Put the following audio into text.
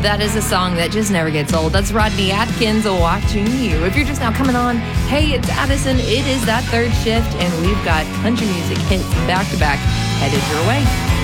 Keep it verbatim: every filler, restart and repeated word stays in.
That is a song that just never gets old. That's Rodney Atkins, Watching You. If you're just now coming on, hey, it's Addison. It is that third shift, and we've got country music hits back to back headed your way.